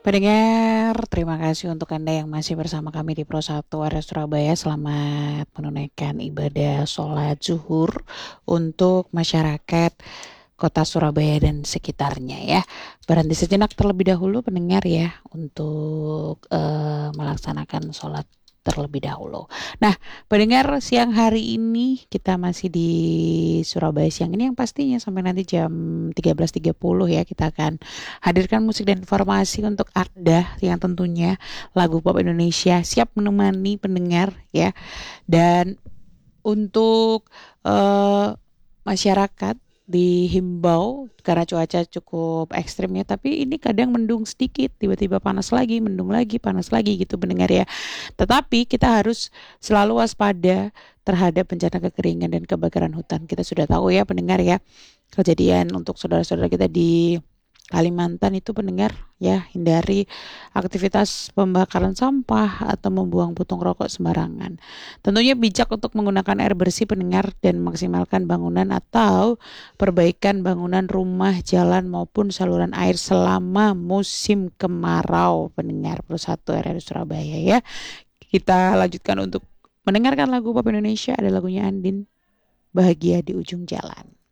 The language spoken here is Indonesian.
Pendengar, terima kasih untuk Anda yang masih bersama kami di Pro 1 area Surabaya. Selamat menunaikan ibadah sholat zuhur untuk masyarakat kota Surabaya dan sekitarnya ya. Berhenti sejenak terlebih dahulu pendengar ya untuk melaksanakan sholat terlebih dahulu. Nah, pendengar siang hari ini kita masih di Surabaya siang ini yang pastinya sampai nanti jam 13.30 ya kita akan hadirkan musik dan informasi untuk Anda yang tentunya lagu pop Indonesia siap menemani pendengar ya. Dan untuk eh, masyarakat dihimbau karena cuaca cukup ekstrim ya, tapi ini kadang mendung sedikit, tiba-tiba panas lagi, mendung lagi, panas lagi gitu pendengar ya. Tetapi kita harus selalu waspada terhadap bencana kekeringan dan kebakaran hutan. Kita sudah tahu ya pendengar ya, kejadian untuk saudara-saudara kita di Kalimantan itu pendengar ya, hindari aktivitas pembakaran sampah atau membuang putung rokok sembarangan. Tentunya bijak untuk menggunakan air bersih pendengar dan maksimalkan bangunan atau perbaikan bangunan rumah, jalan maupun saluran air selama musim kemarau pendengar Pro 1 RRI Surabaya ya. Kita lanjutkan untuk mendengarkan lagu pop Indonesia, ada lagunya Andin, Bahagia di Ujung Jalan.